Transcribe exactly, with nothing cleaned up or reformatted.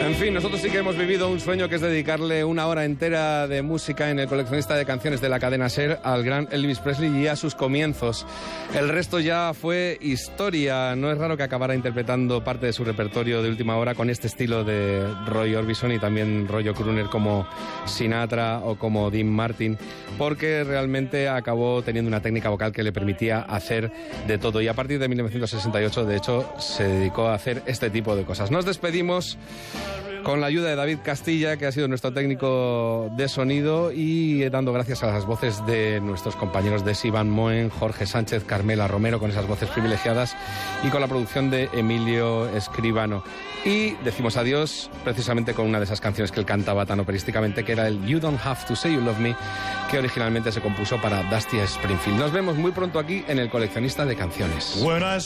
En fin, nosotros sí que hemos vivido un sueño, que es dedicarle una hora entera de música en el coleccionista de canciones de la cadena SER al gran Elvis Presley y a sus comienzos. El resto ya fue historia. No es raro que acabara interpretando parte de su repertorio de última hora con este estilo de Roy Orbison y también rollo crooner como Sinatra o como Dean Martin, porque realmente acabó teniendo una técnica vocal que le permitía hacer de todo. Y a partir de mil novecientos sesenta y ocho, de hecho, se dedicó a hacer este tipo de cosas. Nos despedimos con la ayuda de David Castilla, que ha sido nuestro técnico de sonido, y dando gracias a las voces de nuestros compañeros de Sivan Moen, Jorge Sánchez, Carmela Romero, con esas voces privilegiadas, y con la producción de Emilio Escribano. Y decimos adiós precisamente con una de esas canciones que él cantaba tan operísticamente, que era el You Don't Have to Say You Love Me, que originalmente se compuso para Dusty Springfield. Nos vemos muy pronto aquí en el coleccionista de canciones.